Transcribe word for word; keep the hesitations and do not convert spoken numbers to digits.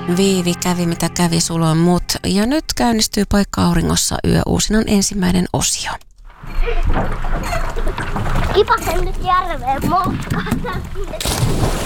Viivi kävi mitä kävi sulon mut. Ja nyt käynnistyy Paikka auringossa yöuusinan ensimmäinen osio. Kipasen nyt järveen moukkaan.